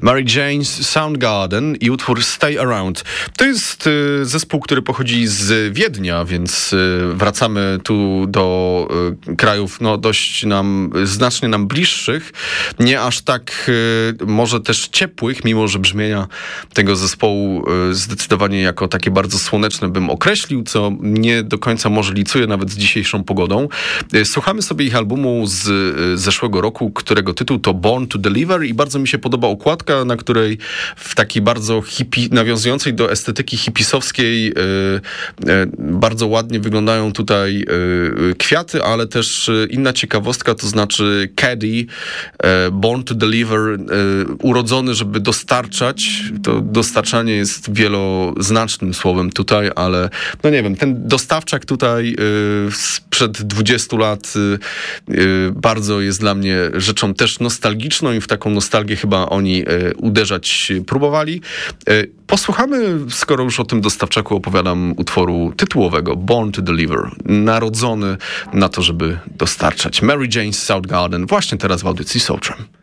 Mary Jane's Soundgarden i utwór Stay Around. To jest zespół, który pochodzi z Wiednia, więc wracamy tu do krajów dość znacznie nam bliższych, nie aż tak może też ciepłych, mimo że brzmienia tego zespołu zdecydowanie jako takie bardzo słoneczne bym określił, co nie do końca może licuje nawet z dzisiejszą pogodą. Słuchamy sobie ich albumu z zeszłego roku, którego tytuł to Born to Deliver i bardzo mi się podoba okładka, na której w takiej bardzo nawiązującej do estetyki hipisowskiej bardzo ładnie wyglądają tutaj kwiaty, ale też inna ciekawostka, to znaczy Caddy, Born to Deliver, urodzony, żeby dostarczać. To dostarczanie jest wieloznacznym słowem tutaj, ale no nie wiem, ten dostawczak tutaj sprzed 20 lat bardzo jest dla mnie rzeczą też nostalgiczną i w taką nostalgię chyba oni uderzać próbowali. Posłuchamy, skoro już o tym dostawczaku opowiadam, utworu tytułowego Born to Deliver. Narodzony na to, żeby dostarczać. Mary Jane's Soundgarden właśnie teraz w audycji Soultram.